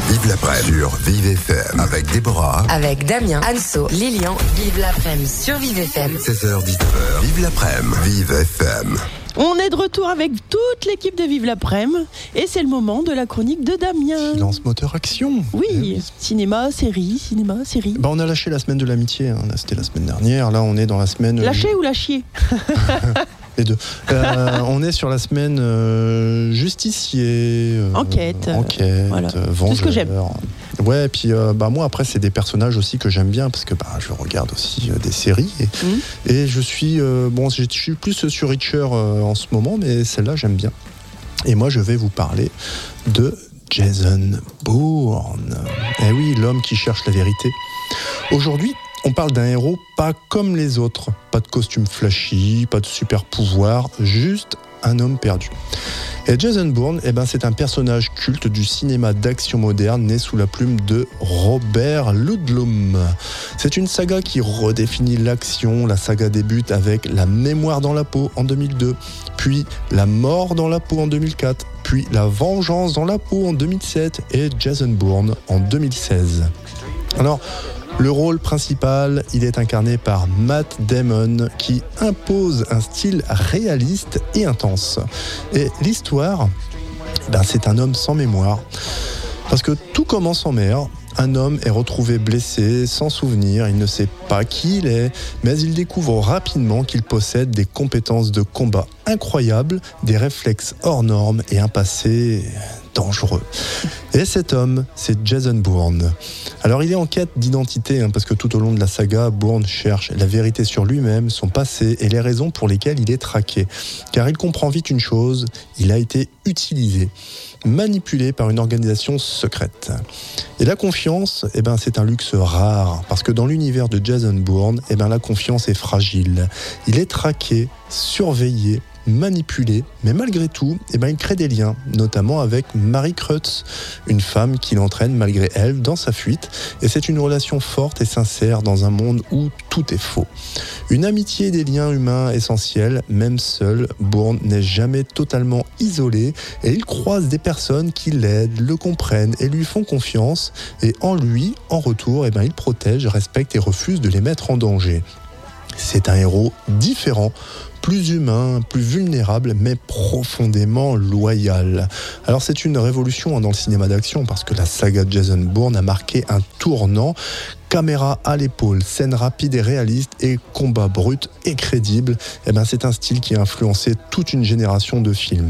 Vive l'après-midi sur Vive FM avec Déborah. Avec Damien, Anso, Lilian. Vive l'après-midi sur Vive FM. 16h-19h. Vive l'après-midi. Vive FM. On est de retour avec toute l'équipe de Vive l'après-midi et c'est le moment de la chronique de Damien. Silence moteur action. Oui, cinéma, série. On a lâché la semaine de l'amitié, hein. Là, c'était la semaine dernière, là on est dans la semaine... Lâcher ou lâchier? Les deux. On est sur la semaine justicier, enquête, voilà. vengeur. Tout ce que j'aime. Ouais, et puis moi après c'est des personnages aussi que j'aime bien parce que je regarde aussi des séries et je suis je suis plus sur Reacher en ce moment, mais celle-là j'aime bien. Et moi je vais vous parler de Jason Bourne. Eh oui, l'homme qui cherche la vérité. Aujourd'hui, on parle d'un héros pas comme les autres. Pas de costume flashy, pas de super pouvoir, juste un homme perdu. Et Jason Bourne, c'est un personnage culte du cinéma d'action moderne né sous la plume de Robert Ludlum. C'est une saga qui redéfinit l'action. La saga débute avec La mémoire dans la peau en 2002, puis La mort dans la peau en 2004, puis La vengeance dans la peau en 2007 et Jason Bourne en 2016. Alors, le rôle principal, il est incarné par Matt Damon qui impose un style réaliste et intense. Et l'histoire, c'est un homme sans mémoire. Parce que tout commence en mer. Un homme est retrouvé blessé, sans souvenir, il ne sait pas qui il est, mais il découvre rapidement qu'il possède des compétences de combat incroyables, des réflexes hors normes et un passé dangereux. Et cet homme, c'est Jason Bourne. Alors il est en quête d'identité, parce que tout au long de la saga, Bourne cherche la vérité sur lui-même, son passé et les raisons pour lesquelles il est traqué. Car il comprend vite une chose, il a été utilisé, manipulé par une organisation secrète. Et la confiance, c'est un luxe rare, parce que dans l'univers de Jason Bourne, la confiance est fragile. Il est traqué, surveillé, manipulé, mais malgré tout, il crée des liens, notamment avec Mary Kreutz, une femme qui l'entraîne malgré elle dans sa fuite, et c'est une relation forte et sincère dans un monde où tout est faux. Une amitié et des liens humains essentiels, même seul, Bourne n'est jamais totalement isolé, et il croise des personnes qui l'aident, le comprennent et lui font confiance, et en lui, en retour, il protège, respecte et refuse de les mettre en danger. C'est un héros différent, plus humain, plus vulnérable, mais profondément loyal. Alors c'est une révolution dans le cinéma d'action, parce que la saga de Jason Bourne a marqué un tournant. Caméra à l'épaule, scènes rapides et réalistes et combats bruts et crédibles. C'est un style qui a influencé toute une génération de films.